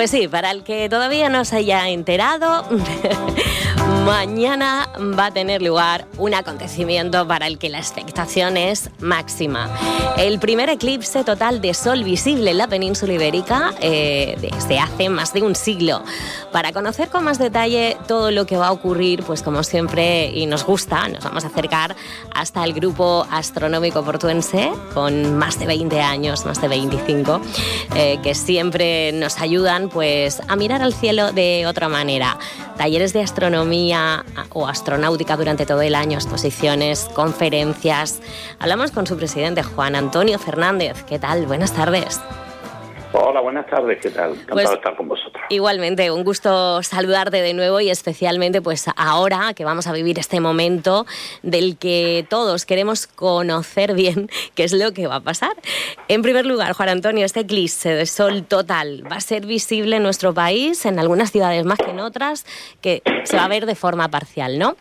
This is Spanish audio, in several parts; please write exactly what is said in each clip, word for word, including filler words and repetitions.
Pues sí, para el que todavía no se haya enterado, mañana va a tener lugar un acontecimiento para el que la expectación es máxima. El primer eclipse total de sol visible en la península ibérica eh, desde hace más de un siglo. Para conocer con más detalle todo lo que va a ocurrir, pues como siempre y nos gusta, nos vamos a acercar hasta el Grupo Astronómico Portuense, con más de veinte años, más de veinticinco, eh, que siempre nos ayudan pues a mirar al cielo de otra manera. Talleres de astronomía o astronáutica durante todo el año, exposiciones, conferencias. Hablamos con su presidente, Juan Antonio Fernández. ¿Qué tal? Buenas tardes. Hola, buenas tardes, ¿qué tal? Encantado pues, de estar con vosotros. Igualmente, un gusto saludarte de nuevo y especialmente pues ahora que vamos a vivir este momento del que todos queremos conocer bien qué es lo que va a pasar. En primer lugar, Juan Antonio, este eclipse de sol total va a ser visible en nuestro país, en algunas ciudades más que en otras, que se va a ver de forma parcial, ¿no?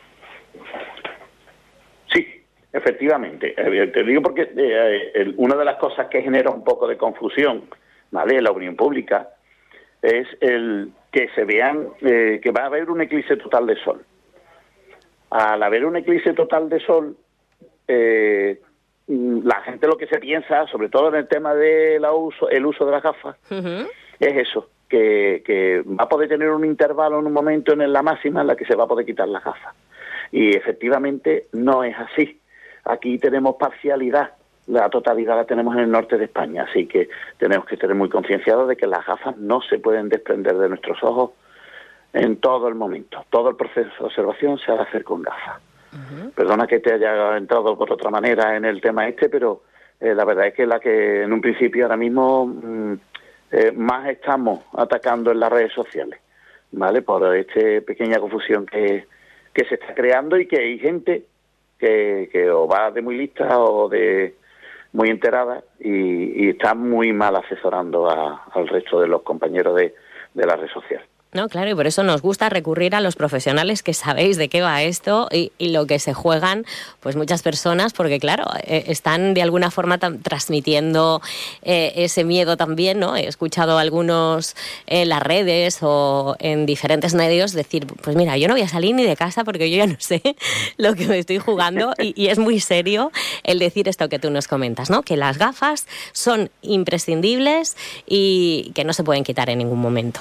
Sí, efectivamente. Te digo porque eh, el, una de las cosas que genera un poco de confusión, ¿vale?, en la opinión pública, es el que se vean eh, que va a haber un eclipse total de sol. Al haber un eclipse total de sol, eh, la gente lo que se piensa, sobre todo en el tema del uso, el uso de las gafas, uh-huh. es eso, que, que va a poder tener un intervalo en un momento en la máxima en la que se va a poder quitar las gafas. Y efectivamente no es así. Aquí tenemos parcialidad. La totalidad la tenemos en el norte de España, así que tenemos que estar muy concienciados de que las gafas no se pueden desprender de nuestros ojos en todo el momento. Todo el proceso de observación se ha de hacer con gafas. Uh-huh. Perdona que te haya entrado por otra manera en el tema este, pero eh, la verdad es que la que en un principio ahora mismo mmm, eh, más estamos atacando en las redes sociales, ¿vale? Por esta pequeña confusión que, que se está creando y que hay gente que, que o va de muy lista o de muy enterada y, y está muy mal asesorando a, al resto de los compañeros de, de la red social. No, claro, y por eso nos gusta recurrir a los profesionales que sabéis de qué va esto y, y lo que se juegan pues muchas personas, porque claro, eh, están de alguna forma tam- transmitiendo eh, ese miedo también, ¿no? He escuchado a algunos en las redes o en diferentes medios decir, pues mira, yo no voy a salir ni de casa porque yo ya no sé lo que me estoy jugando y, y es muy serio el decir esto que tú nos comentas, ¿no? Que las gafas son imprescindibles y que no se pueden quitar en ningún momento.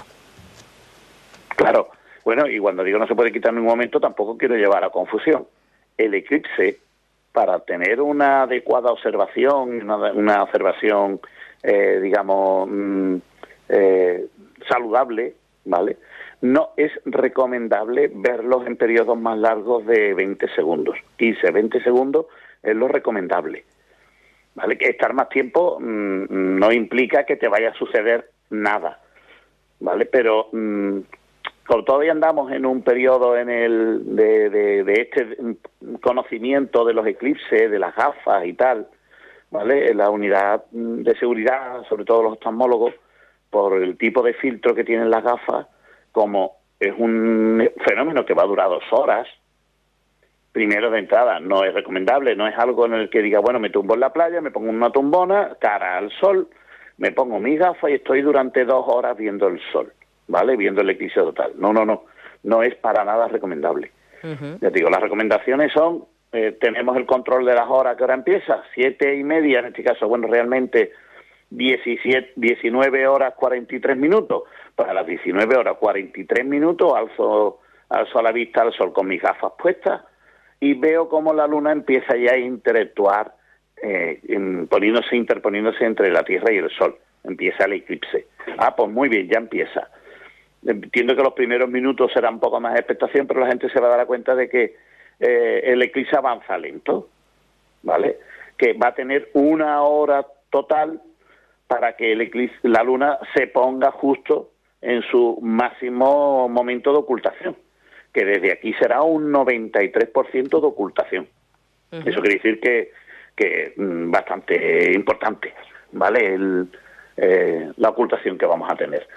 Claro, bueno, y cuando digo no se puede quitar en ningún momento, tampoco quiero llevar a confusión. El eclipse, para tener una adecuada observación, una, una observación, eh, digamos, mmm, eh, saludable, ¿vale?, no es recomendable verlos en periodos más largos de veinte segundos. quince, veinte segundos es lo recomendable, ¿vale? Que estar más tiempo mmm, no implica que te vaya a suceder nada, ¿vale? Pero Mmm, como todavía andamos en un periodo en el de, de, de este conocimiento de los eclipses, de las gafas y tal, ¿vale? La unidad de seguridad, sobre todo los oftalmólogos, por el tipo de filtro que tienen las gafas, como es un fenómeno que va a durar dos horas, primero de entrada no es recomendable, no es algo en el que diga, bueno, me tumbo en la playa, me pongo una tumbona, cara al sol, me pongo mis gafas y estoy durante dos horas viendo el sol, ¿vale? Viendo el eclipse total. No, no, no. No es para nada recomendable. Uh-huh. Ya te digo, las recomendaciones son, eh, tenemos el control de las horas que ahora empieza, siete y media, en este caso, bueno, realmente diecisiete, diecinueve horas cuarenta y tres minutos. Para las diecinueve horas cuarenta y tres minutos alzo, alzo a la vista al sol con mis gafas puestas y veo cómo la luna empieza ya a interactuar, eh, en, poniéndose, interponiéndose entre la Tierra y el sol. Empieza el eclipse. Ah, pues muy bien, ya empieza. Entiendo que los primeros minutos será un poco más de expectación, pero la gente se va a dar cuenta de que eh, el eclipse avanza lento, ¿vale? Que va a tener una hora total para que el eclipse, la luna se ponga justo en su máximo momento de ocultación, que desde aquí será un noventa y tres por ciento de ocultación. Uh-huh. Eso quiere decir que, que mm, bastante importante, ¿vale? El, eh, la ocultación que vamos a tener.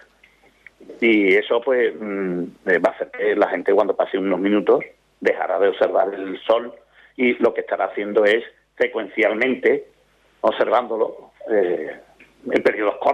Y eso pues mmm, va a hacer que la gente cuando pase unos minutos dejará de observar el sol y lo que estará haciendo es secuencialmente observándolo eh, en periodos cortos,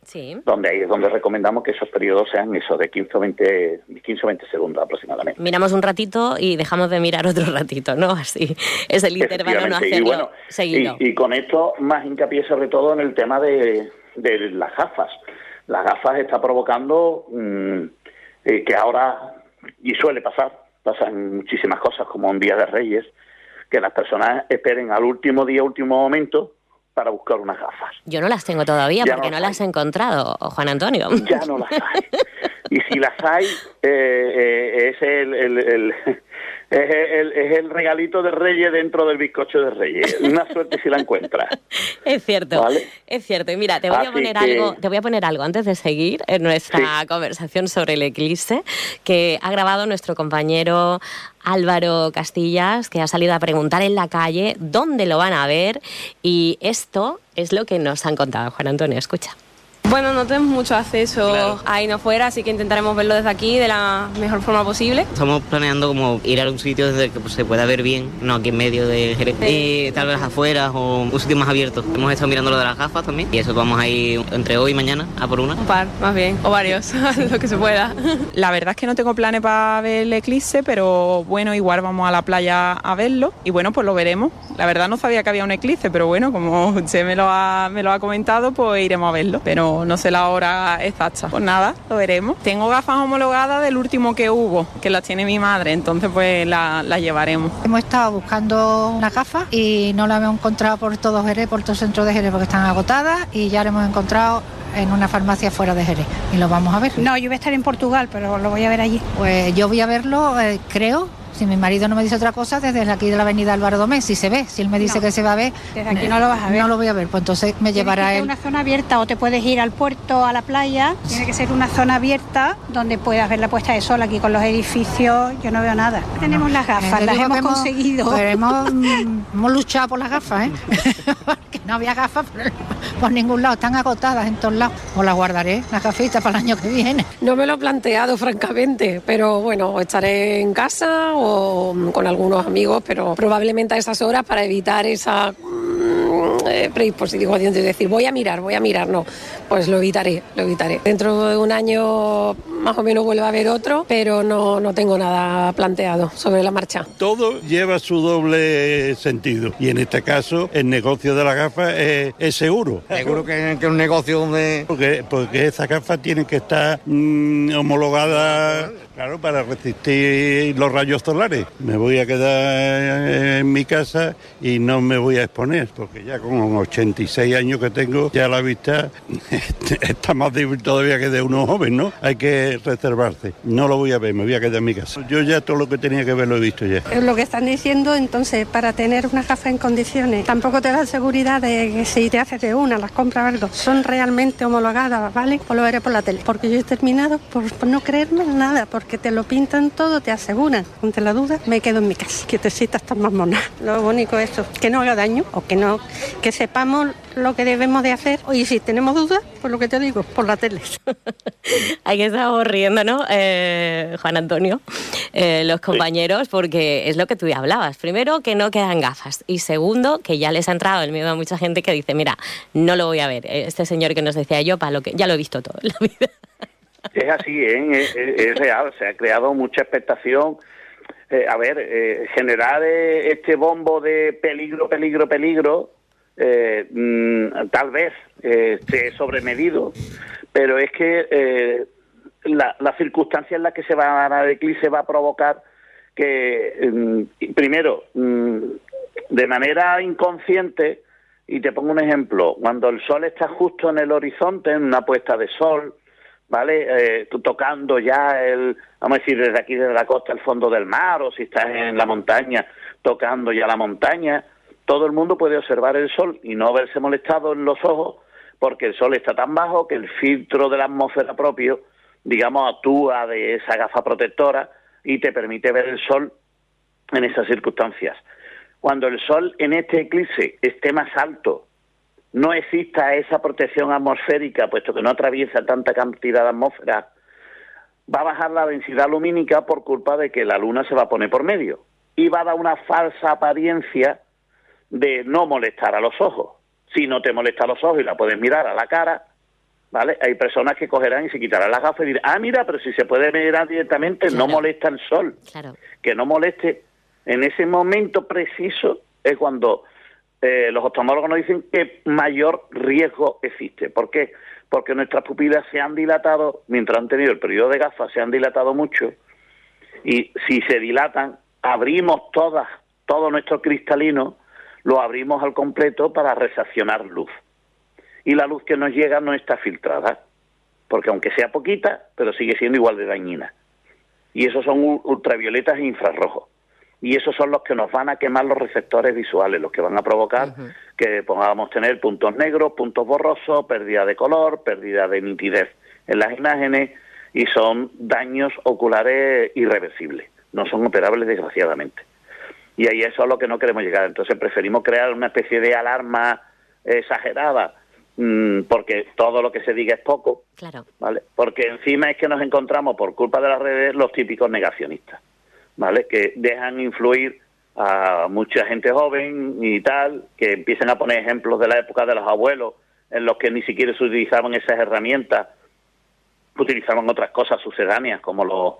Sí. Donde ahí es donde recomendamos que esos periodos sean eso, de quince o veinte segundos aproximadamente. Miramos un ratito y dejamos de mirar otro ratito, ¿no? Así es el intervalo, no hacerlo y bueno, seguido. Y, y con esto más hincapié sobre todo en el tema de, de las gafas. Las gafas está provocando mmm, eh, que ahora, y suele pasar, pasan muchísimas cosas como un Día de Reyes, que las personas esperen al último día, último momento, para buscar unas gafas. Yo no las tengo todavía ya porque no, no las he encontrado, Juan Antonio. Ya no las hay. Y si las hay, eh, eh, es, el, el, el, es, el, es el regalito de Reyes dentro del bizcocho de Reyes. Una suerte si la encuentras. Es cierto, ¿vale? Es cierto. Y mira, te voy Así a poner que... algo, te voy a poner algo antes de seguir en nuestra sí. conversación sobre el eclipse, que ha grabado nuestro compañero Álvaro Castillas, que ha salido a preguntar en la calle dónde lo van a ver, y esto es lo que nos han contado. Juan Antonio, escucha. Bueno, no tenemos mucho acceso claro. ahí no fuera, así que intentaremos verlo desde aquí de la mejor forma posible. Estamos planeando como ir a un sitio desde que pues, se pueda ver bien, no aquí en medio de Jerez, sí. y tal vez afuera o un sitio más abierto. Hemos estado mirando lo de las gafas también y eso vamos a ir entre hoy y mañana a por una. Un par, más bien, o varios, lo que se pueda. La verdad es que no tengo planes para ver el eclipse, pero bueno, igual vamos a la playa a verlo y bueno, pues lo veremos. La verdad no sabía que había un eclipse, pero bueno, como usted me lo ha, me lo ha comentado, pues iremos a verlo, pero no sé la hora exacta. Pues nada, lo veremos. Tengo gafas homologadas del último que hubo, que las tiene mi madre, entonces pues las la llevaremos. Hemos estado buscando unas gafas y no las hemos encontrado por todo Jerez, por todo el centro de Jerez, porque están agotadas, y ya las hemos encontrado en una farmacia fuera de Jerez y lo vamos a ver. No, yo voy a estar en Portugal, pero lo voy a ver allí. Pues yo voy a verlo, eh, creo, si mi marido no me dice otra cosa, desde aquí de la avenida Álvaro Domés, si se ve, si él me dice no, que se va a ver, desde aquí no lo vas a ver. No lo voy a ver, pues entonces me llevará él. Una zona abierta, o te puedes ir al puerto, a la playa, tiene que ser una zona abierta donde puedas ver la puesta de sol. Aquí con los edificios yo no veo nada. Tenemos no. las gafas, las hemos conseguido. Hemos, hemos, hemos luchado por las gafas, ¿eh? Porque no había gafas por, por ningún lado, están agotadas en todos lados. Os las guardaré, las gafitas para el año que viene. No me lo he planteado, francamente, pero bueno, estaré en casa o con algunos amigos, pero probablemente a esas horas para evitar esa eh, predisposición de decir voy a mirar, voy a mirar, no, pues lo evitaré, lo evitaré. Dentro de un año más o menos vuelve a haber otro, pero no, no tengo nada planteado sobre la marcha. Todo lleva su doble sentido y en este caso el negocio de las gafas es, es seguro. Seguro que es un negocio donde... Porque, porque esas gafas tienen que estar mmm, homologadas, claro, para resistir los rayos solares. Me voy a quedar en mi casa y no me voy a exponer, porque ya con ochenta y seis años que tengo, ya la vista está más débil todavía que de uno joven, ¿no? Hay que reservarse. No lo voy a ver, me voy a quedar en mi casa. Yo ya todo lo que tenía que ver lo he visto ya. Es lo que están diciendo, entonces, para tener una gafa en condiciones, tampoco te da seguridad de que si te haces de una, las compras algo, son realmente homologadas, ¿vale? Pues lo veré por la tele. Porque yo he terminado por, por no creerme nada, porque te lo pintan todo, te aseguran. Ante la duda, me quedo en mi casa. Quietecita, estás más mona. Lo único es eso, que no haga daño, o que no, que sepamos lo que debemos de hacer. Y si tenemos dudas, pues lo que te digo, por la tele. Hay que estar riendo, ¿no, eh, Juan Antonio? Eh, los compañeros, porque es lo que tú ya hablabas. Primero, que no quedan gafas. Y segundo, que ya les ha entrado el miedo a mucha gente que dice, mira, no lo voy a ver. Este señor que nos decía yo, para lo que ya lo he visto todo en la vida. Es así, ¿eh? es, es, es real. Se ha creado mucha expectación. Eh, a ver, eh, generar eh, este bombo de peligro, peligro, peligro, eh, mmm, tal vez eh, esté sobremedido, pero es que eh, la, la circunstancia en la que se va a dar el eclipse va a provocar que, eh, primero, mm, de manera inconsciente, y te pongo un ejemplo, cuando el sol está justo en el horizonte, en una puesta de sol, ¿vale? Eh, tocando ya el, vamos a decir, desde aquí, desde la costa, el fondo del mar, o si estás en la montaña, tocando ya la montaña, todo el mundo puede observar el sol y no verse molestado en los ojos, porque el sol está tan bajo que el filtro de la atmósfera propio, digamos, actúa de esa gafa protectora y te permite ver el sol en esas circunstancias. Cuando el sol en este eclipse esté más alto, no exista esa protección atmosférica, puesto que no atraviesa tanta cantidad de atmósfera, va a bajar la densidad lumínica por culpa de que la luna se va a poner por medio y va a dar una falsa apariencia de no molestar a los ojos. Si no te molesta a los ojos y la puedes mirar a la cara, ¿vale? Hay personas que cogerán y se quitarán las gafas y dirán, ah, mira, pero si se puede mirar directamente, claro, no molesta el sol. Claro. Que no moleste. En ese momento preciso es cuando eh, los oftalmólogos nos dicen que mayor riesgo existe. ¿Por qué? Porque nuestras pupilas se han dilatado, mientras han tenido el periodo de gafas, se han dilatado mucho, y si se dilatan, abrimos todas, todo nuestro cristalino, lo abrimos al completo para recepcionar luz. Y la luz que nos llega no está filtrada, porque aunque sea poquita, pero sigue siendo igual de dañina. Y esos son ultravioletas e infrarrojos. Y esos son los que nos van a quemar los receptores visuales, los que van a provocar uh-huh. que podamos tener puntos negros, puntos borrosos, pérdida de color, pérdida de nitidez en las imágenes, y son daños oculares irreversibles, no son operables desgraciadamente. Y ahí eso es a lo que no queremos llegar. Entonces preferimos crear una especie de alarma exagerada, mmm, porque todo lo que se diga es poco, claro, ¿vale? Porque encima es que nos encontramos, por culpa de las redes, los típicos negacionistas, ¿vale? Que dejan influir a mucha gente joven y tal, que empiezan a poner ejemplos de la época de los abuelos, en los que ni siquiera se utilizaban esas herramientas, utilizaban otras cosas sucedáneas, como los,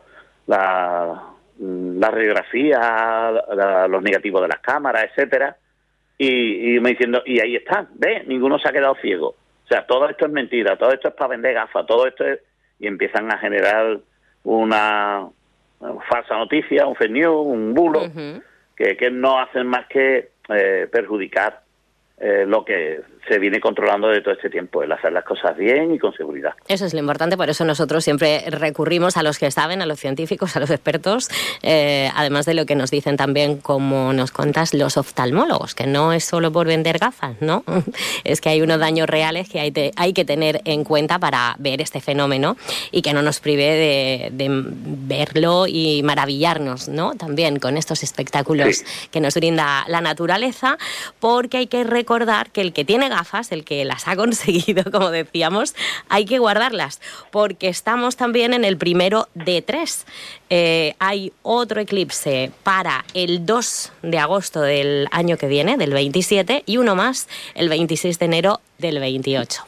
la, la radiografía, la, los negativos de las cámaras, etcétera, y, y me diciendo, y ahí está, ve, ninguno se ha quedado ciego. O sea, todo esto es mentira, todo esto es para vender gafas, todo esto es... Y empiezan a generar una... falsa noticia, un fake news, un bulo, uh-huh. que, que no hacen más que eh, perjudicar eh, lo que se viene controlando de todo este tiempo, el hacer las cosas bien y con seguridad. Eso es lo importante, por eso nosotros siempre recurrimos a los que saben, a los científicos, a los expertos, eh, además de lo que nos dicen también, como nos contas, los oftalmólogos, que no es solo por vender gafas, ¿no? Es que hay unos daños reales que hay, de, hay que tener en cuenta para ver este fenómeno y que no nos prive de, de verlo y maravillarnos, ¿no? También con estos espectáculos sí. que nos brinda la naturaleza, porque hay que recordar que el que tiene gafas, el que las ha conseguido, como decíamos, hay que guardarlas, porque estamos también en el primero de tres. Eh, hay otro eclipse para el dos de agosto del año que viene, del veintisiete, y uno más el veintiséis de enero del veintiocho.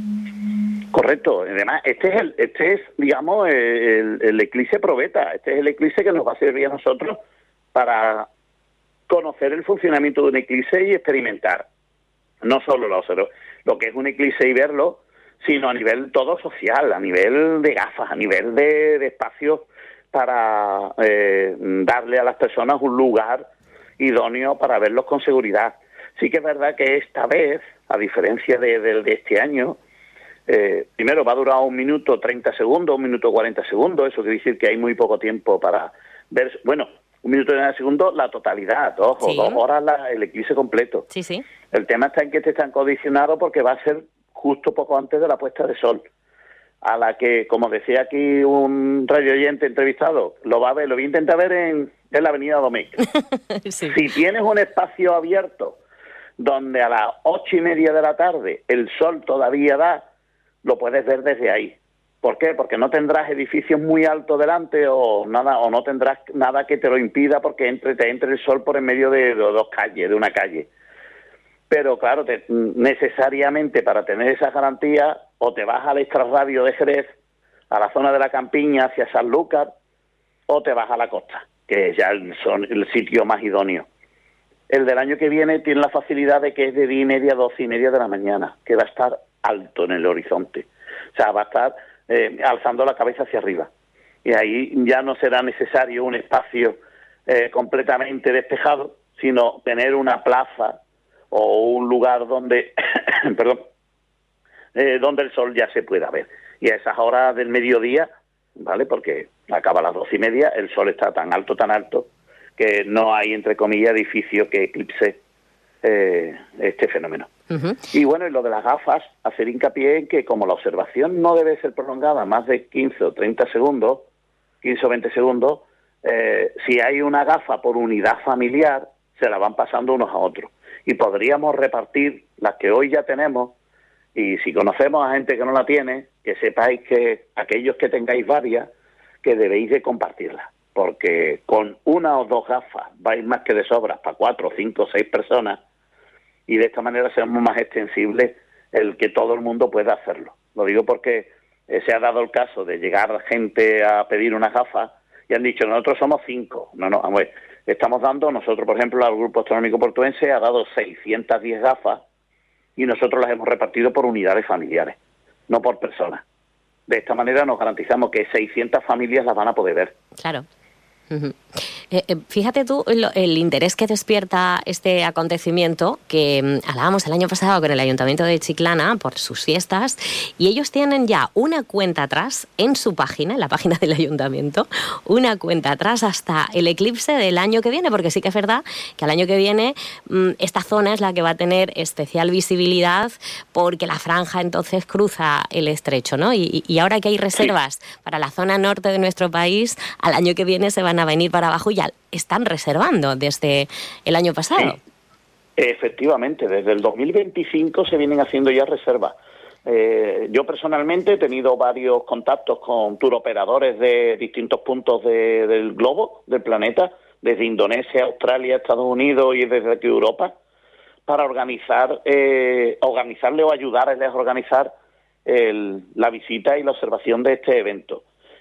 Correcto. Además, este es, el, este es digamos, el, el eclipse probeta. Este es el eclipse que nos va a servir a nosotros para conocer el funcionamiento de un eclipse y experimentar no solo lo, lo que es un eclipse y verlo, sino a nivel todo social, a nivel de gafas, a nivel de, de espacios para eh, darle a las personas un lugar idóneo para verlos con seguridad. Sí que es verdad que esta vez, a diferencia de, de, de este año, eh, primero va a durar un minuto treinta segundos, un minuto cuarenta segundos, eso quiere decir que hay muy poco tiempo para ver, bueno, un minuto treinta segundos la totalidad, ojo, sí. dos horas la, el eclipse completo. Sí, sí. El tema está en que este está condicionado porque va a ser justo poco antes de la puesta de sol, a la que, como decía aquí un radio oyente entrevistado, lo va a ver, lo voy a intentar ver en, en la avenida Domecq. Sí. Si tienes un espacio abierto donde a las ocho y media de la tarde el sol todavía da, lo puedes ver desde ahí. ¿Por qué? Porque no tendrás edificios muy altos delante o nada, o no tendrás nada que te lo impida porque entre, te entre el sol por en medio de, de dos calles, de una calle. Pero claro, te, necesariamente para tener esa garantía, o te vas al extrarradio de Jerez, a la zona de la Campiña hacia Sanlúcar, o te vas a la costa, que es ya el, son el sitio más idóneo. El del año que viene tiene la facilidad de que es de diez y media a doce y media de la mañana, que va a estar alto en el horizonte. O sea, va a estar eh, alzando la cabeza hacia arriba. Y ahí ya no será necesario un espacio eh, completamente despejado, sino tener una plaza o un lugar donde, perdón, eh, donde el sol ya se pueda ver. Y a esas horas del mediodía, ¿vale? Porque acaba a las doce y media, el sol está tan alto, tan alto, que no hay, entre comillas, edificio que eclipse eh, este fenómeno. Uh-huh. Y bueno, y lo de las gafas, hacer hincapié en que como la observación no debe ser prolongada más de quince o treinta segundos, quince o veinte segundos, eh, si hay una gafa por unidad familiar, se la van pasando unos a otros. Y podríamos repartir las que hoy ya tenemos, y si conocemos a gente que no la tiene, que sepáis que aquellos que tengáis varias, que debéis de compartirlas, porque con una o dos gafas vais más que de sobras para cuatro, cinco, seis personas, y de esta manera seremos más extensibles el que todo el mundo pueda hacerlo. Lo digo porque eh, se ha dado el caso de llegar gente a pedir unas gafas y han dicho, nosotros somos cinco. No, no, vamos a ver, estamos dando, nosotros, por ejemplo, al Grupo Astronómico Portuense ha dado seiscientas diez gafas y nosotros las hemos repartido por unidades familiares, no por personas. De esta manera nos garantizamos que seiscientas familias las van a poder ver. Claro. Uh-huh. Eh, eh, fíjate tú lo, el interés que despierta este acontecimiento que um, hablábamos el año pasado con el Ayuntamiento de Chiclana por sus fiestas, y ellos tienen ya una cuenta atrás en su página, en la página del Ayuntamiento, una cuenta atrás hasta el eclipse del año que viene, porque sí que es verdad que al año que viene um, esta zona es la que va a tener especial visibilidad porque la franja entonces cruza el estrecho, ¿no? Y, y ahora que hay reservas sí. para la zona norte de nuestro país, al año que viene se van a venir para abajo y ya están reservando desde el año pasado. Sí, efectivamente, desde el dos mil veinticinco se vienen haciendo ya reservas. Eh, yo personalmente he tenido varios contactos con turoperadores de distintos puntos de, del globo, del planeta, desde Indonesia, Australia, Estados Unidos y desde aquí Europa, para organizar, eh, organizarle o ayudarles a organizar el, la visita y la observación de este evento.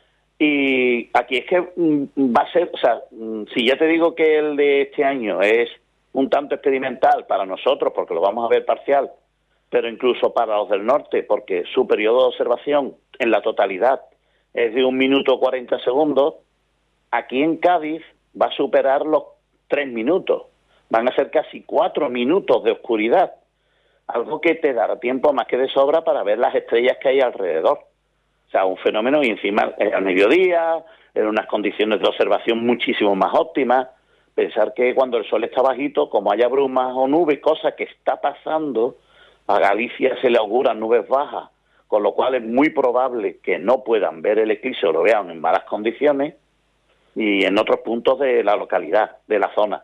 Y aquí es que va a ser, o sea, si ya te digo que el de este año es un tanto experimental para nosotros, porque lo vamos a ver parcial, pero incluso para los del norte, porque su periodo de observación en la totalidad es de un minuto cuarenta segundos, aquí en Cádiz va a superar los tres minutos, van a ser casi cuatro minutos de oscuridad, algo que te dará tiempo más que de sobra para ver las estrellas que hay alrededor. O sea, un fenómeno y encima al mediodía, en unas condiciones de observación muchísimo más óptimas. Pensar que cuando el sol está bajito, como haya brumas o nubes, cosa que está pasando, a Galicia se le auguran nubes bajas, con lo cual es muy probable que no puedan ver el eclipse o lo vean en malas condiciones, y en otros puntos de la localidad, de la zona.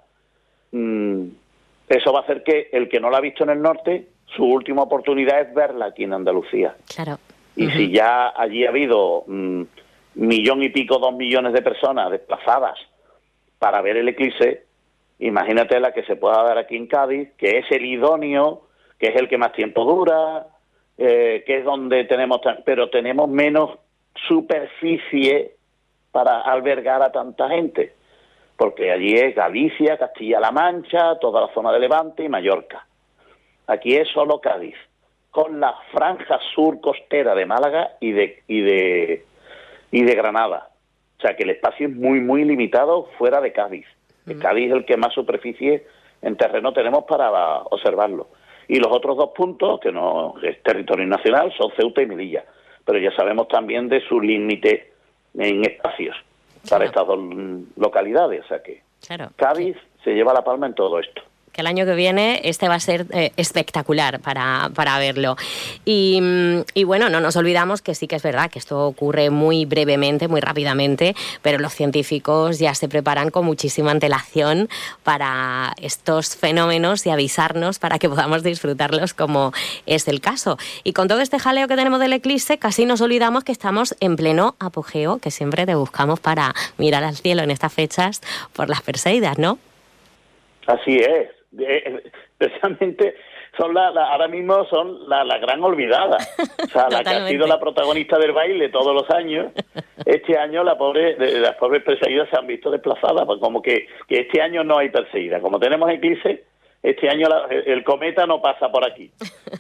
Mm, eso va a hacer que el que no la ha visto en el norte, su última oportunidad es verla aquí en Andalucía. Claro. Y uh-huh. si ya allí ha habido un mm, millón y pico, dos millones de personas desplazadas para ver el eclipse, imagínate la que se pueda dar aquí en Cádiz, que es el idóneo, que es el que más tiempo dura, eh, que es donde tenemos, pero tenemos menos superficie para albergar a tanta gente, porque allí es Galicia, Castilla-La Mancha, toda la zona de Levante y Mallorca. Aquí es solo Cádiz, con la franja sur costera de Málaga y de y de y de Granada. O sea que el espacio es muy muy limitado fuera de Cádiz. Mm. Cádiz es el que más superficie en terreno tenemos para observarlo. Y los otros dos puntos, que no es territorio nacional, son Ceuta y Melilla. Pero ya sabemos también de su límite en espacios para estas dos localidades. O sea que claro. Cádiz se lleva la palma en todo esto. Que el año que viene este va a ser eh, espectacular para, para verlo. Y, y bueno, no nos olvidamos que sí que es verdad que esto ocurre muy brevemente, muy rápidamente, pero los científicos ya se preparan con muchísima antelación para estos fenómenos y avisarnos para que podamos disfrutarlos como es el caso. Y con todo este jaleo que tenemos del eclipse, casi nos olvidamos que estamos en pleno apogeo, que siempre te buscamos para mirar al cielo en estas fechas por las Perseidas, ¿no? Así es. Eh, precisamente son la, la, ahora mismo son la, la gran olvidada, o sea, la que ha sido la protagonista del baile todos los años. Este año la pobre, de, las pobres Perseidas se han visto desplazadas, pues como que, que este año no hay Perseida, como tenemos eclipse, este año la, el cometa no pasa por aquí.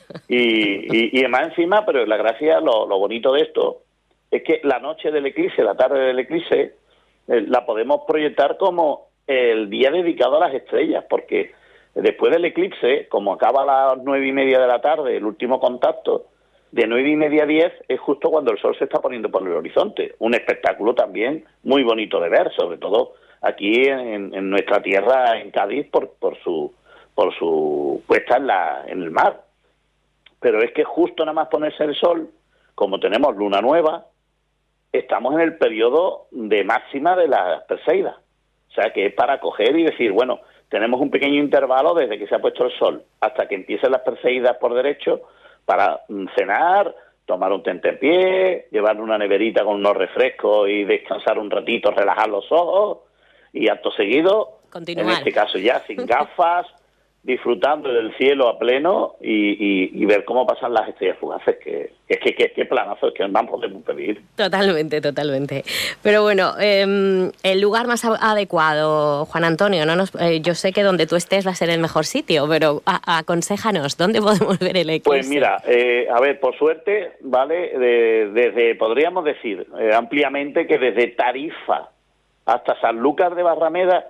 Y, y, y más encima, pero la gracia, lo, lo bonito de esto, es que la noche del eclipse, la tarde del eclipse, eh, la podemos proyectar como el día dedicado a las estrellas, porque después del eclipse, como acaba a las nueve y media de la tarde, el último contacto, de nueve y media a diez es justo cuando el sol se está poniendo por el horizonte. Un espectáculo también muy bonito de ver, sobre todo aquí en, en nuestra tierra, en Cádiz, por, por su por su puesta en, la, en el mar. Pero es que justo nada más ponerse el sol, como tenemos luna nueva, estamos en el periodo de máxima de las Perseidas. O sea, que es para coger y decir, bueno, tenemos un pequeño intervalo desde que se ha puesto el sol hasta que empiecen las Perseidas por derecho para cenar, tomar un tentempié, llevar una neverita con unos refrescos y descansar un ratito, relajar los ojos y acto seguido, continuar. En este caso ya sin gafas, disfrutando del cielo a pleno y, y, y ver cómo pasan las estrellas fugaces, que es que, que, que planazo, es que no podemos pedir. Totalmente, totalmente. Pero bueno, eh, el lugar más adecuado, Juan Antonio, no nos, eh, yo sé que donde tú estés va a ser el mejor sitio, pero a, aconséjanos, ¿dónde podemos ver el eclipse? Pues mira, eh, a ver, por suerte, ¿vale? De, desde, podríamos decir eh, ampliamente que desde Tarifa hasta Sanlúcar de Barrameda,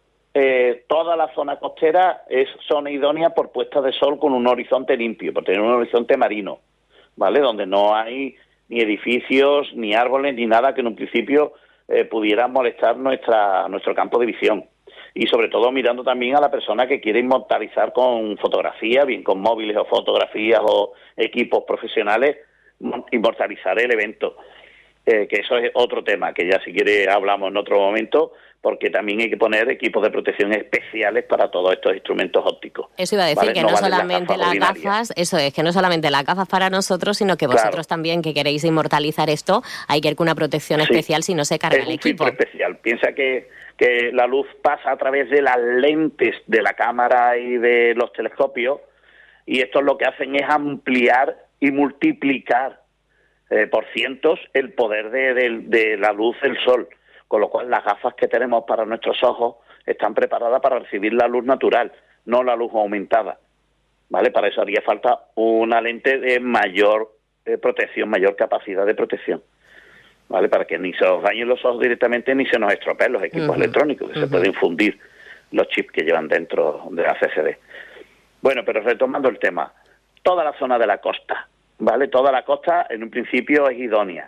Eh, toda la zona costera es zona idónea por puesta de sol con un horizonte limpio, por tener un horizonte marino, ¿vale? Donde no hay ni edificios, ni árboles, ni nada que en un principio eh, pudieran molestar nuestra nuestro campo de visión. Y sobre todo mirando también a la persona que quiere inmortalizar con fotografía, bien con móviles o fotografías o equipos profesionales, inmortalizar el evento. Eh, que eso es otro tema, que ya si quiere hablamos en otro momento, porque también hay que poner equipos de protección especiales para todos estos instrumentos ópticos. Eso iba a decir, ¿vale? Que no, no solamente las gafas, las gafas, eso es, que no solamente las gafas para nosotros, sino que vosotros claro. también, que queréis inmortalizar esto, hay que ir con una protección sí. especial si no se carga es el equipo. Es un filtro especial. Piensa que, que la luz pasa a través de las lentes de la cámara y de los telescopios, y esto lo que hacen es ampliar y multiplicar eh, por cientos el poder de, de, de la luz del sol. Con lo cual las gafas que tenemos para nuestros ojos están preparadas para recibir la luz natural, no la luz aumentada, ¿vale? Para eso haría falta una lente de mayor eh, protección, mayor capacidad de protección, ¿vale? Para que ni se os dañen los ojos directamente ni se nos estropeen los equipos uh-huh. electrónicos, que uh-huh. se pueden fundir los chips que llevan dentro de la C C D. Bueno, pero retomando el tema, toda la zona de la costa, ¿vale? Toda la costa en un principio es idónea.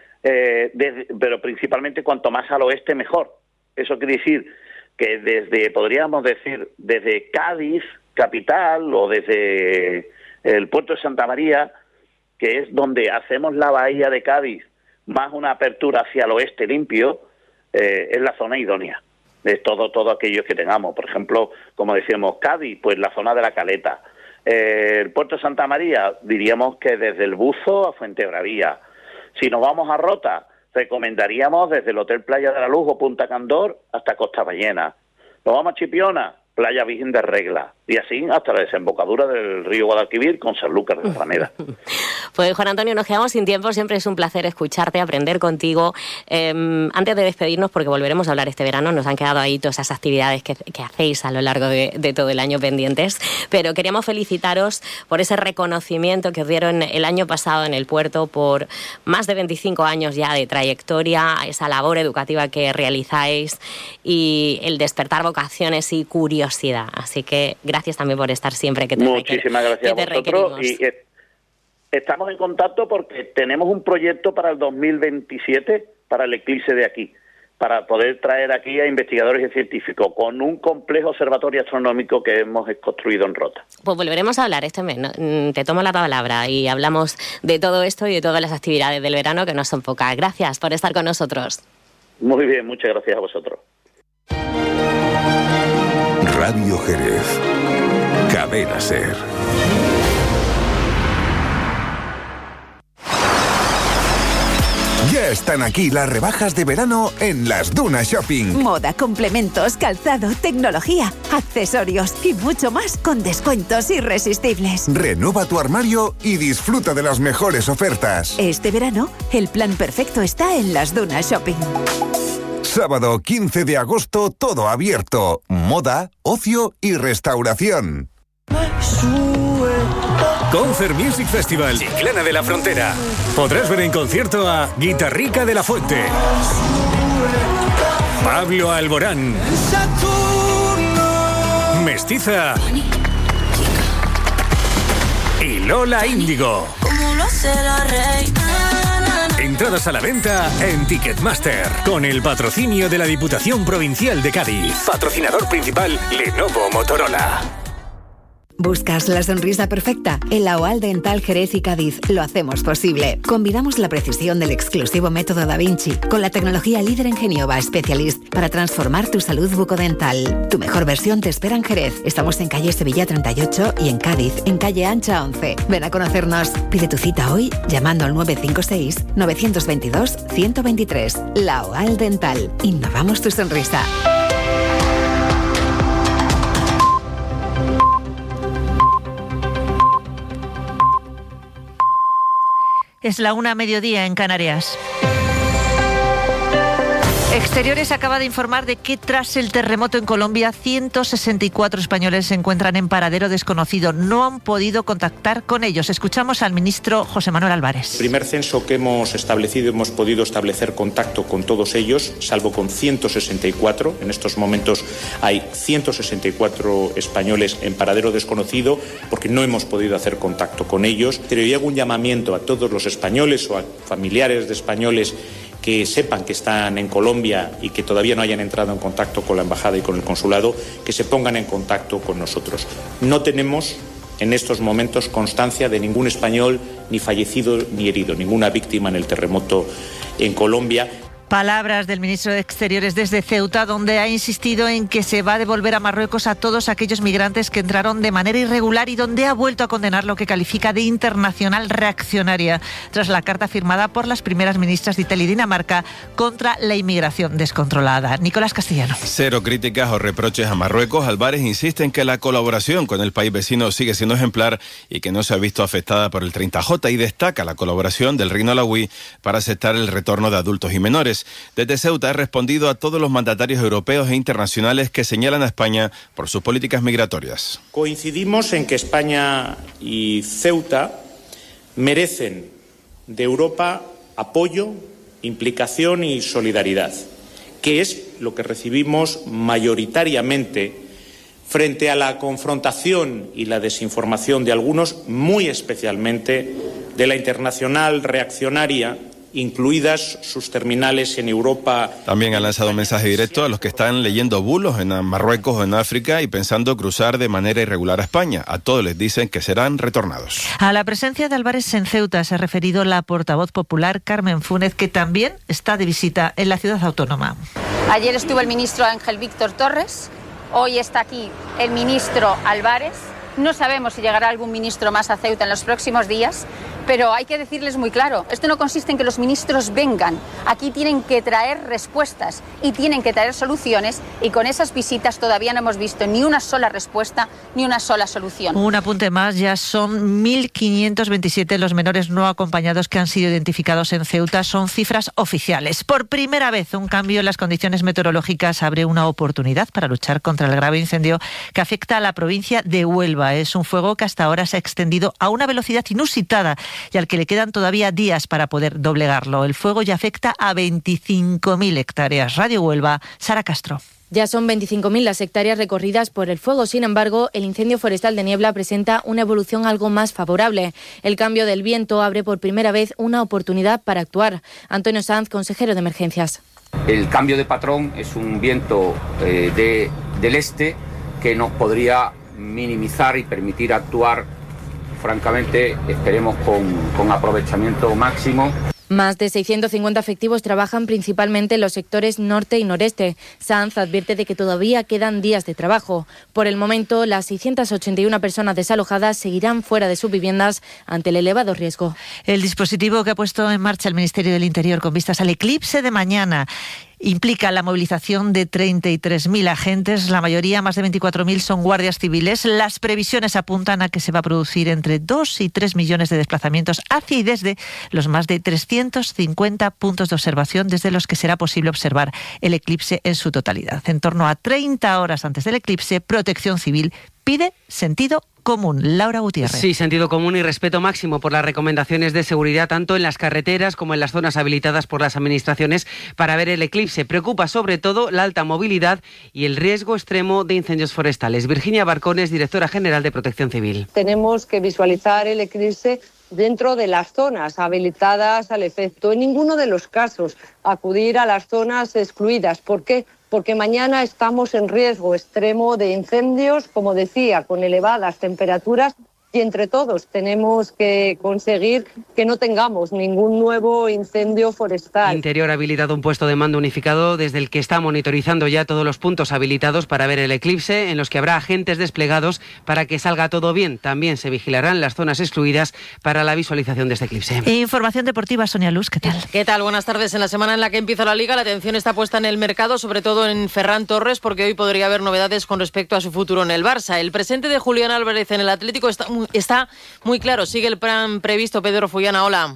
Eh, desde, pero principalmente cuanto más al oeste mejor. Eso quiere decir que desde, podríamos decir, desde Cádiz, capital, o desde el puerto de Santa María, que es donde hacemos la bahía de Cádiz, más una apertura hacia el oeste limpio, eh, es la zona idónea. De todo, todo aquello que tengamos. Por ejemplo, como decíamos, Cádiz, pues la zona de la Caleta. Eh, el puerto de Santa María, diríamos que desde el Buzo a Fuentebraría. Si nos vamos a Rota, recomendaríamos desde el Hotel Playa de la Luz o Punta Candor hasta Costa Ballena. Nos vamos a Chipiona, Playa Virgen de Regla, y así hasta la desembocadura del río Guadalquivir con Sanlúcar de Barrameda. Pues Juan Antonio, nos quedamos sin tiempo, siempre es un placer escucharte, aprender contigo. Eh, antes de despedirnos, porque volveremos a hablar este verano, nos han quedado ahí todas esas actividades que, que hacéis a lo largo de, de todo el año pendientes, pero queríamos felicitaros por ese reconocimiento que os dieron el año pasado en el puerto por más de veinticinco años ya de trayectoria, esa labor educativa que realizáis y el despertar vocaciones y curiosidad. Así que gracias también por estar siempre que te Muchísimas requer- gracias que a te vosotros. requerimos. Y, eh, estamos en contacto porque tenemos un proyecto para el dos mil veintisiete para el eclipse de aquí, para poder traer aquí a investigadores y científicos con un complejo observatorio astronómico que hemos construido en Rota. Pues volveremos a hablar este mes, ¿no? Te tomo la palabra y hablamos de todo esto y de todas las actividades del verano, que no son pocas. Gracias por estar con nosotros. Muy bien, muchas gracias a vosotros. Radio Jerez. Cadena Ser. Ya están aquí las rebajas de verano en Las Dunas Shopping. Moda, complementos, calzado, tecnología, accesorios y mucho más con descuentos irresistibles. Renueva tu armario y disfruta de las mejores ofertas. Este verano, el plan perfecto está en Las Dunas Shopping. Sábado quince de agosto, todo abierto. Moda, ocio y restauración. Concert Music Festival, Chiclana de la Frontera. Podrás ver en concierto a Guitarrica de la Fuente, Pablo Alborán, Mestiza y Lola Índigo. Entradas a la venta en Ticketmaster, con el patrocinio de la Diputación Provincial de Cádiz. Patrocinador principal, Lenovo Motorola. ¿Buscas la sonrisa perfecta? En la OAL Dental Jerez y Cádiz lo hacemos posible. Combinamos la precisión del exclusivo método Da Vinci con la tecnología líder en Geniova Specialist para transformar tu salud bucodental. Tu mejor versión te espera en Jerez. Estamos en calle Sevilla treinta y ocho y en Cádiz, en calle Ancha once. Ven a conocernos. Pide tu cita hoy llamando al nueve cinco seis, nueve dos dos, uno cero dos tres. La OAL Dental. Innovamos tu sonrisa. Es la una a mediodía en Canarias. Exteriores acaba de informar de que tras el terremoto en Colombia, ciento sesenta y cuatro españoles se encuentran en paradero desconocido. No han podido contactar con ellos. Escuchamos al ministro José Manuel Álvarez. El primer censo que hemos establecido, hemos podido establecer contacto con todos ellos, salvo con ciento sesenta y cuatro. En estos momentos hay ciento sesenta y cuatro españoles en paradero desconocido porque no hemos podido hacer contacto con ellos. Pero yo hago un llamamiento a todos los españoles o a familiares de españoles que sepan que están en Colombia y que todavía no hayan entrado en contacto con la embajada y con el consulado, que se pongan en contacto con nosotros. No tenemos en estos momentos constancia de ningún español ni fallecido ni herido, ninguna víctima en el terremoto en Colombia. Palabras del ministro de Exteriores desde Ceuta, donde ha insistido en que se va a devolver a Marruecos a todos aquellos migrantes que entraron de manera irregular y donde ha vuelto a condenar lo que califica de internacional reaccionaria tras la carta firmada por las primeras ministras de Italia y Dinamarca contra la inmigración descontrolada. Nicolás Castellano. Cero críticas o reproches a Marruecos. Álvarez insiste en que la colaboración con el país vecino sigue siendo ejemplar y que no se ha visto afectada por el treinta J, y destaca la colaboración del Reino Alauí para aceptar el retorno de adultos y menores. Desde Ceuta ha respondido a todos los mandatarios europeos e internacionales que señalan a España por sus políticas migratorias. Coincidimos en que España y Ceuta merecen de Europa apoyo, implicación y solidaridad, que es lo que recibimos mayoritariamente frente a la confrontación y la desinformación de algunos, muy especialmente de la internacional reaccionaria, incluidas sus terminales en Europa. También ha lanzado un mensaje directo a los que están leyendo bulos en Marruecos o en África y pensando cruzar de manera irregular a España. A todos les dicen que serán retornados. A la presencia de Álvarez en Ceuta se ha referido la portavoz popular Carmen Fúnez, que también está de visita en la ciudad autónoma. Ayer estuvo el ministro Ángel Víctor Torres, hoy está aquí el ministro Álvarez. No sabemos si llegará algún ministro más a Ceuta en los próximos días, pero hay que decirles muy claro, esto no consiste en que los ministros vengan, aquí tienen que traer respuestas y tienen que traer soluciones, y con esas visitas todavía no hemos visto ni una sola respuesta ni una sola solución. Un apunte más, ya son mil quinientos veintisiete los menores no acompañados que han sido identificados en Ceuta, son cifras oficiales. Por primera vez, un cambio en las condiciones meteorológicas abre una oportunidad para luchar contra el grave incendio que afecta a la provincia de Huelva. Es un fuego que hasta ahora se ha extendido a una velocidad inusitada y al que le quedan todavía días para poder doblegarlo. El fuego ya afecta a veinticinco mil hectáreas. Radio Huelva, Sara Castro. Ya son veinticinco mil las hectáreas recorridas por el fuego. Sin embargo, el incendio forestal de Niebla presenta una evolución algo más favorable. El cambio del viento abre por primera vez una oportunidad para actuar. Antonio Sanz, consejero de Emergencias. El cambio de patrón es un viento eh, de, del este que nos podría minimizar y permitir actuar, francamente, esperemos con, con aprovechamiento máximo. Más de seiscientos cincuenta efectivos trabajan principalmente en los sectores norte y noreste. Sanz advierte de que todavía quedan días de trabajo. Por el momento, las seiscientas ochenta y una personas desalojadas seguirán fuera de sus viviendas ante el elevado riesgo. El dispositivo que ha puesto en marcha el Ministerio del Interior con vistas al eclipse de mañana implica la movilización de treinta y tres mil agentes, la mayoría, más de veinticuatro mil, son guardias civiles. Las previsiones apuntan a que se va a producir entre dos y tres millones de desplazamientos hacia y desde los más de trescientos cincuenta puntos de observación desde los que será posible observar el eclipse en su totalidad. En torno a treinta horas antes del eclipse, Protección Civil pide sentido común. Laura Gutiérrez. Sí, sentido común y respeto máximo por las recomendaciones de seguridad tanto en las carreteras como en las zonas habilitadas por las administraciones para ver el eclipse. Preocupa sobre todo la alta movilidad y el riesgo extremo de incendios forestales. Virginia Barcones, directora general de Protección Civil. Tenemos que visualizar el eclipse dentro de las zonas habilitadas al efecto. En ninguno de los casos acudir a las zonas excluidas. ¿Por qué? Porque mañana estamos en riesgo extremo de incendios, como decía, con elevadas temperaturas, y entre todos tenemos que conseguir que no tengamos ningún nuevo incendio forestal. Interior ha habilitado un puesto de mando unificado desde el que está monitorizando ya todos los puntos habilitados para ver el eclipse, en los que habrá agentes desplegados para que salga todo bien. También se vigilarán las zonas excluidas para la visualización de este eclipse. Información deportiva, Sonia Luz, ¿qué tal? ¿Qué tal? Buenas tardes. En la semana en la que empieza la Liga, la atención está puesta en el mercado, sobre todo en Ferran Torres, porque hoy podría haber novedades con respecto a su futuro en el Barça. El presente de Julián Álvarez en el Atlético está muy Está muy claro, sigue el plan previsto. Pedro Fullana, hola.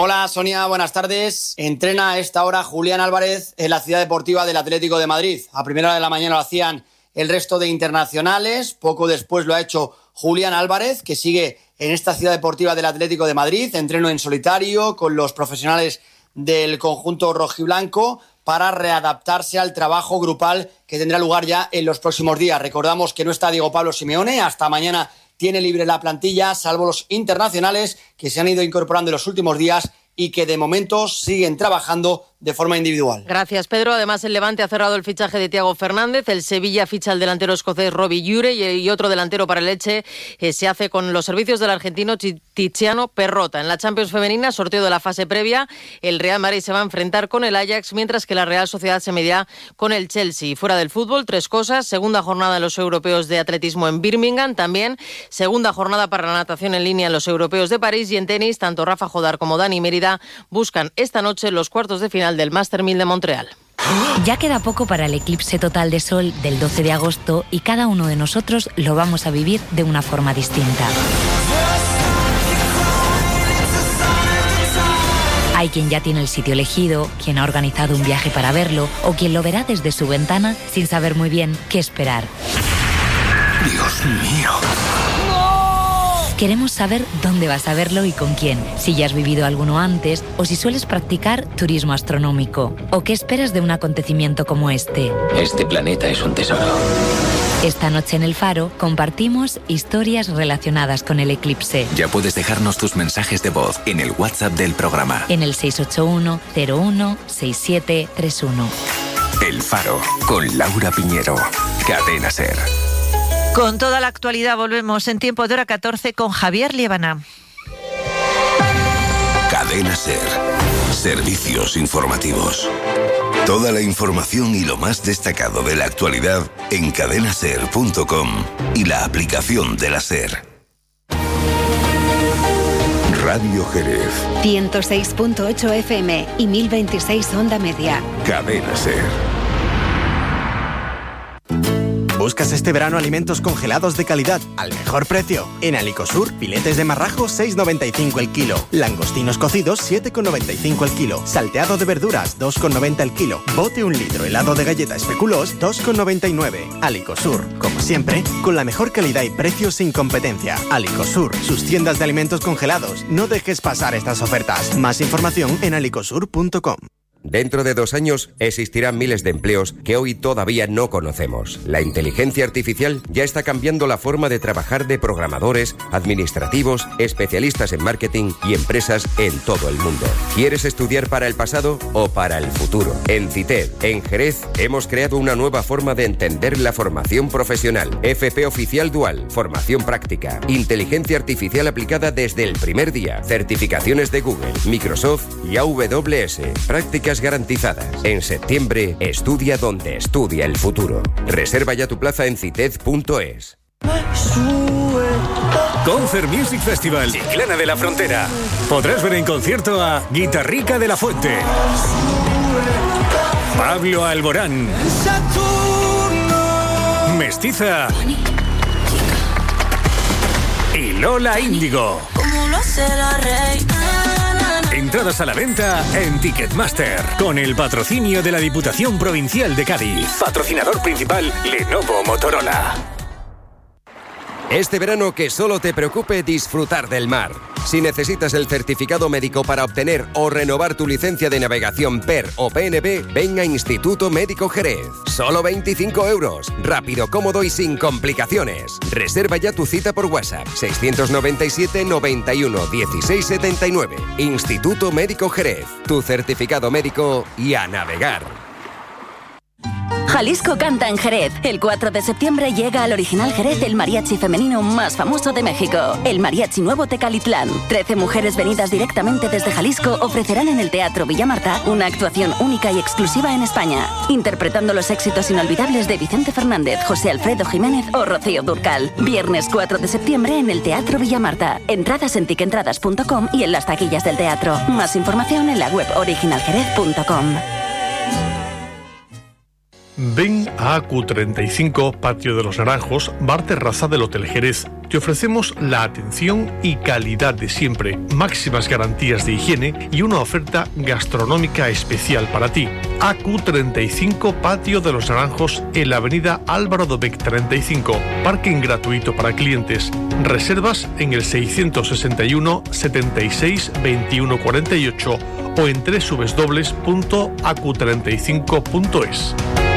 Hola Sonia, buenas tardes. Entrena a esta hora Julián Álvarez en la Ciudad Deportiva del Atlético de Madrid. A primera hora de la mañana lo hacían el resto de internacionales. Poco después lo ha hecho Julián Álvarez, que sigue en esta Ciudad Deportiva del Atlético de Madrid. Entreno en solitario con los profesionales del conjunto rojiblanco para readaptarse al trabajo grupal que tendrá lugar ya en los próximos días. Recordamos que no está Diego Pablo Simeone. Hasta mañana tiene libre la plantilla, salvo los internacionales que se han ido incorporando en los últimos días y que de momento siguen trabajando de forma individual. Gracias, Pedro. Además, el Levante ha cerrado el fichaje de Thiago Fernández. El Sevilla ficha al delantero escocés Robbie Ure y otro delantero para el Elche eh, se hace con los servicios del argentino Tiziano Perrota. En la Champions femenina, sorteo de la fase previa, el Real Madrid se va a enfrentar con el Ajax, mientras que la Real Sociedad se medirá con el Chelsea. Fuera del fútbol, tres cosas. Segunda jornada en los europeos de atletismo en Birmingham. También segunda jornada para la natación en línea en los europeos de París. Y en tenis, tanto Rafa Jodar como Dani Mérida buscan esta noche los cuartos de final del Master mil de Montreal. Ya queda poco para el eclipse total de sol del doce de agosto y cada uno de nosotros lo vamos a vivir de una forma distinta. Hay quien ya tiene el sitio elegido, quien ha organizado un viaje para verlo o quien lo verá desde su ventana sin saber muy bien qué esperar. Dios mío. Queremos saber dónde vas a verlo y con quién, si ya has vivido alguno antes o si sueles practicar turismo astronómico. ¿O qué esperas de un acontecimiento como este? Este planeta es un tesoro. Esta noche en El Faro compartimos historias relacionadas con el eclipse. Ya puedes dejarnos tus mensajes de voz en el WhatsApp del programa. En el seis ocho uno, cero uno, seis siete tres uno. El Faro, con Laura Piñero. Cadena SER. Con toda la actualidad volvemos en tiempo de hora catorce con Javier Liébana. Cadena SER. Servicios informativos. Toda la información y lo más destacado de la actualidad en cadena ser punto com y la aplicación de la SER. Radio Jerez. ciento seis punto ocho F M y mil veintiséis onda media. Cadena SER. ¿Buscas este verano alimentos congelados de calidad al mejor precio? En Alicosur, filetes de marrajo seis con noventa y cinco el kilo, langostinos cocidos siete con noventa y cinco el kilo, salteado de verduras dos con noventa el kilo, bote un litro helado de galleta especuloos dos con noventa y nueve. Alicosur, como siempre, con la mejor calidad y precios sin competencia. Alicosur, sus tiendas de alimentos congelados. No dejes pasar estas ofertas. Más información en alicosur punto com. Dentro de dos años existirán miles de empleos que hoy todavía no conocemos. La inteligencia artificial ya está cambiando la forma de trabajar de programadores, administrativos, especialistas en marketing y empresas en todo el mundo. ¿Quieres estudiar para el pasado o para el futuro? En CITED, en Jerez, hemos creado una nueva forma de entender la formación profesional. F P Oficial Dual, formación práctica, inteligencia artificial aplicada desde el primer día, certificaciones de Google, Microsoft y A W S, prácticas garantizadas. En septiembre, estudia donde estudia el futuro. Reserva ya tu plaza en cited punto es. Concert Music Festival Chiclana de la Frontera. Podrás ver en concierto a Guitarrica de la Fuente, Pablo Alborán, Mestiza y Lola Índigo. Entradas a la venta en Ticketmaster, con el patrocinio de la Diputación Provincial de Cádiz. Patrocinador principal, Lenovo Motorola. Este verano que solo te preocupe disfrutar del mar. Si necesitas el certificado médico para obtener o renovar tu licencia de navegación P E R o P N B, ven a Instituto Médico Jerez. Solo veinticinco euros. Rápido, cómodo y sin complicaciones. Reserva ya tu cita por WhatsApp. seiscientos noventa y siete, noventa y uno, dieciséis setenta y nueve. Instituto Médico Jerez. Tu certificado médico y a navegar. Jalisco canta en Jerez. El cuatro de septiembre llega al Original Jerez el mariachi femenino más famoso de México, el Mariachi Nuevo Tecalitlán. Trece mujeres venidas directamente desde Jalisco ofrecerán en el Teatro Villa Marta una actuación única y exclusiva en España, interpretando los éxitos inolvidables de Vicente Fernández, José Alfredo Jiménez o Rocío Dúrcal. Viernes cuatro de septiembre en el Teatro Villa Marta. Entradas en tiquentradas punto com y en las taquillas del teatro. Más información en la web original jerez punto com. Ven a A Q treinta y cinco, Patio de los Naranjos, Bar Terraza del Hotel Jerez. Te ofrecemos la atención y calidad de siempre, máximas garantías de higiene y una oferta gastronómica especial para ti. A Q treinta y cinco, Patio de los Naranjos, en la avenida Álvaro Dobech treinta y cinco. Parking gratuito para clientes. Reservas en el seiscientos sesenta y uno, setenta y seis, veintiuno cuarenta y ocho o en doble u doble u doble u punto a q treinta y cinco punto es.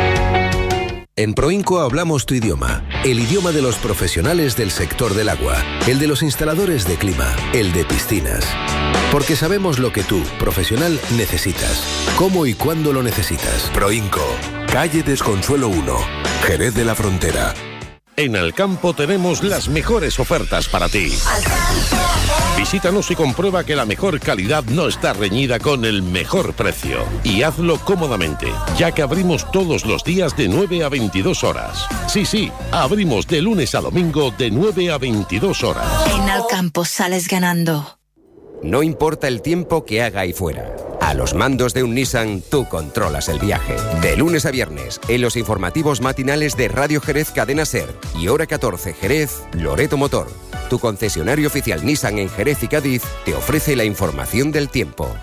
En Proinco hablamos tu idioma, el idioma de los profesionales del sector del agua, el de los instaladores de clima, el de piscinas. Porque sabemos lo que tú, profesional, necesitas, cómo y cuándo lo necesitas. Proinco, calle Desconsuelo uno, Jerez de la Frontera. En Alcampo tenemos las mejores ofertas para ti. Visítanos y comprueba que la mejor calidad no está reñida con el mejor precio. Y hazlo cómodamente, ya que abrimos todos los días de nueve a veintidós horas. Sí, sí, abrimos de lunes a domingo de nueve a veintidós horas. En Alcampo sales ganando. No importa el tiempo que haga ahí fuera. A los mandos de un Nissan, tú controlas el viaje. De lunes a viernes, en los informativos matinales de Radio Jerez Cadena Ser y Hora catorce Jerez, Loreto Motor, tu concesionario oficial Nissan en Jerez y Cádiz, te ofrece la información del tiempo.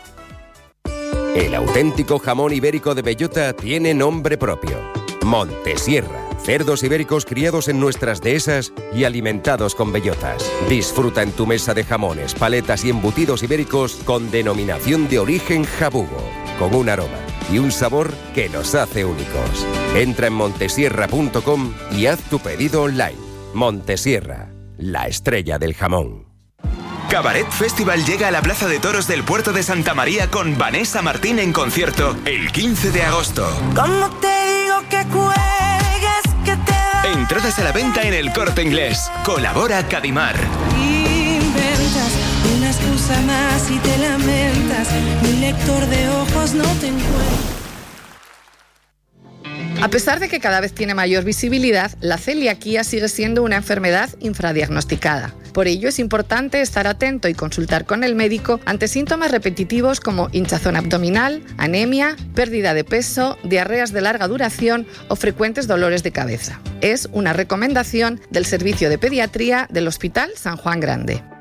El auténtico jamón ibérico de bellota tiene nombre propio. Montesierra. Cerdos ibéricos criados en nuestras dehesas y alimentados con bellotas. Disfruta en tu mesa de jamones, paletas y embutidos ibéricos con denominación de origen jabugo, con un aroma y un sabor que los hace únicos. Entra en montesierra punto com y haz tu pedido online. Montesierra, la estrella del jamón. Cabaret Festival llega a la Plaza de Toros del Puerto de Santa María con Vanessa Martín en concierto el quince de agosto. ¿Cómo te digo que juegues? Que te da... Entradas a la venta en El Corte Inglés. Colabora Cadimar. Inventas una excusa más y te lamentas. Mi lector de ojos no te encuentra. A pesar de que cada vez tiene mayor visibilidad, la celiaquía sigue siendo una enfermedad infradiagnosticada. Por ello es importante estar atento y consultar con el médico ante síntomas repetitivos como hinchazón abdominal, anemia, pérdida de peso, diarreas de larga duración o frecuentes dolores de cabeza. Es una recomendación del Servicio de Pediatría del Hospital San Juan Grande.